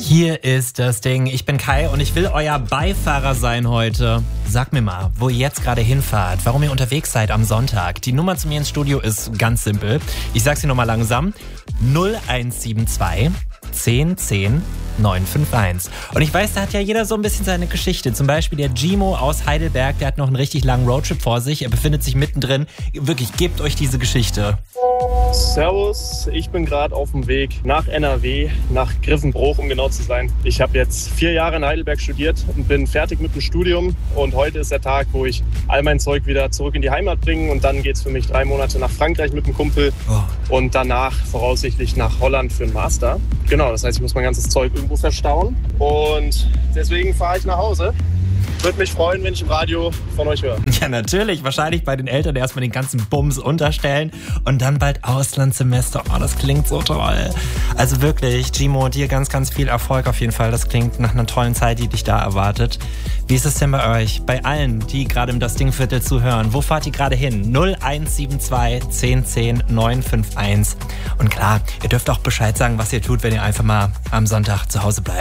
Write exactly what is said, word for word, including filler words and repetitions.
Hier ist das Ding. Ich bin Kai und ich will euer Beifahrer sein heute. Sagt mir mal, wo ihr jetzt gerade hinfahrt, warum ihr unterwegs seid am Sonntag. Die Nummer zu mir ins Studio ist ganz simpel. Ich sag sie nochmal langsam. null eins sieben zwei zehn zehn neun fünf eins. Und ich weiß, da hat ja jeder so ein bisschen seine Geschichte. Zum Beispiel der Gimo aus Heidelberg, der hat noch einen richtig langen Roadtrip vor sich. Er befindet sich mittendrin. Wirklich, gebt euch diese Geschichte. Servus, ich bin gerade auf dem Weg nach N R W, nach Griffenbruch, um genau zu sein. Ich habe jetzt vier Jahre in Heidelberg studiert und bin fertig mit dem Studium. Und heute ist der Tag, wo ich all mein Zeug wieder zurück in die Heimat bringe. Und dann geht es für mich drei Monate nach Frankreich mit dem Kumpel oh. und danach voraussichtlich nach Holland für einen Master. Genau, das heißt, ich muss mein ganzes Zeug irgendwo verstauen. Und deswegen fahre ich nach Hause. Würde mich freuen, wenn ich im Radio von euch höre. Ja, natürlich. Wahrscheinlich bei den Eltern erstmal den ganzen Bums unterstellen und dann bald Auslandssemester. Oh, das klingt so toll. Also wirklich, Gimo, dir ganz, ganz viel Erfolg auf jeden Fall. Das klingt nach einer tollen Zeit, die dich da erwartet. Wie ist es denn bei euch? Bei allen, die gerade im Das Ding-Viertel zuhören. Wo fahrt ihr gerade hin? null eins sieben zwei zehn zehn neun fünf eins. Und klar, ihr dürft auch Bescheid sagen, was ihr tut, wenn ihr einfach mal am Sonntag zu Hause bleibt.